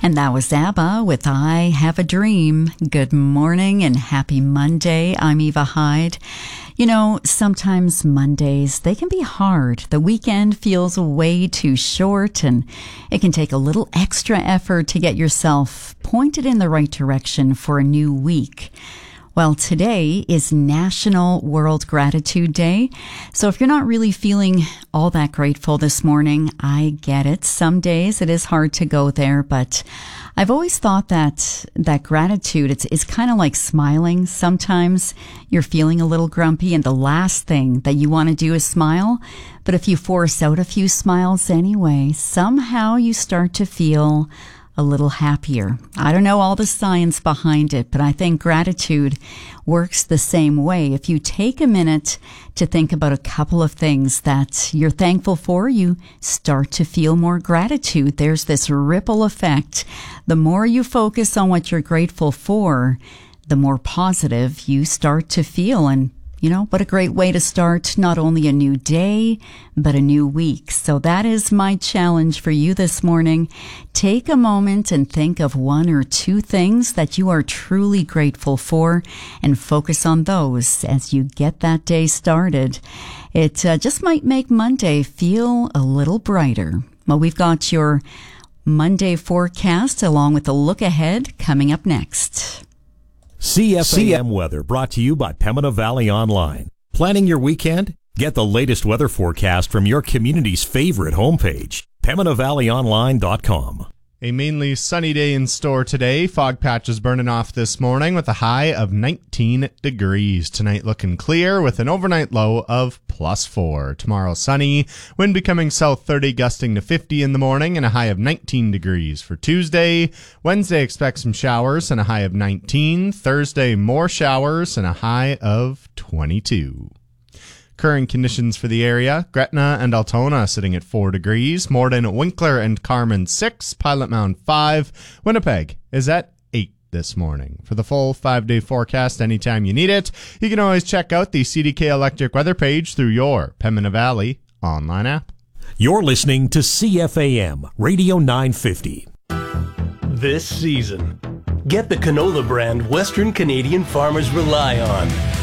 And that was ABBA with I Have a Dream. Good morning and happy Monday. I'm Eva Hyde. You know, sometimes Mondays, they can be hard. The weekend feels way too short, and it can take a little extra effort to get yourself pointed in the right direction for a new week. Well, today is National World Gratitude Day. So if you're not really feeling all that grateful this morning, I get it. Some days it is hard to go there, but I've always thought that gratitude, it's kind of like smiling. Sometimes you're feeling a little grumpy and the last thing that you want to do is smile. But if you force out a few smiles anyway, somehow you start to feel a little happier. I don't know all the science behind it, but I think gratitude works the same way. If you take a minute to think about a couple of things that you're thankful for, you start to feel more gratitude. There's this ripple effect. The more you focus on what you're grateful for, the more positive you start to feel. And you know, what a great way to start not only a new day, but a new week. So that is my challenge for you this morning. Take a moment and think of one or two things that you are truly grateful for and focus on those as you get that day started. It just might make Monday feel a little brighter. Well, we've got your Monday forecast along with a look ahead coming up next. CFAM weather brought to you by Pembina Valley Online. Planning your weekend? Get the latest weather forecast from your community's favorite homepage, PembinaValleyOnline.com. A mainly sunny day in store today. Fog patches burning off this morning with a high of 19 degrees. Tonight looking clear with an overnight low of +4. Tomorrow sunny, wind becoming south 30 gusting to 50 in the morning and a high of 19 degrees for Tuesday. Wednesday expect some showers and a high of 19. Thursday more showers and a high of 22. Current conditions for the area, Gretna and Altona sitting at 4 degrees, Morden, Winkler, and Carman 6, Pilot Mound 5, Winnipeg is at 8 this morning. For the full 5-day forecast anytime you need it, you can always check out the CDK Electric weather page through your Pembina Valley online app. You're listening to CFAM Radio 950. This season, get the canola brand Western Canadian farmers rely on.